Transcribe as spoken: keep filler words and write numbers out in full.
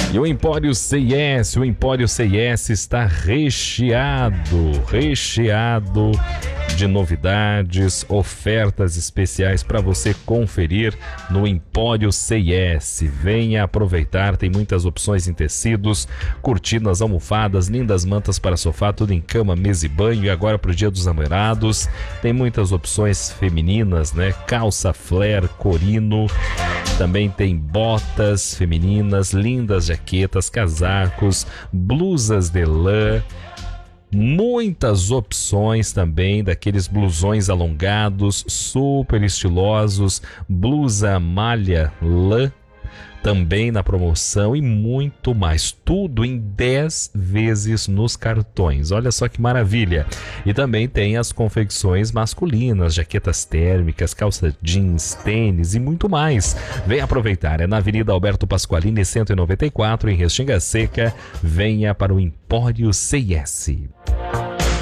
E o Empório C I S, o Empório C I S está recheado, recheado de novidades, ofertas especiais para você conferir no Empório C I S. Venha aproveitar, tem muitas opções em tecidos, cortinas, almofadas, lindas mantas para sofá, tudo em cama, mesa e banho. E agora para o Dia dos Namorados, tem muitas opções femininas, né? Calça flare, corino, também tem botas femininas, lindas jaquetas, casacos, blusas de lã, muitas opções também daqueles blusões alongados, super estilosos, blusa malha lã, também na promoção e muito mais. Tudo em dez vezes nos cartões. Olha só que maravilha. E também tem as confecções masculinas, jaquetas térmicas, calça jeans, tênis e muito mais. Venha aproveitar. É na Avenida Alberto Pasqualini, cento e noventa e quatro, em Restinga Seca. Venha para o Empório C I S.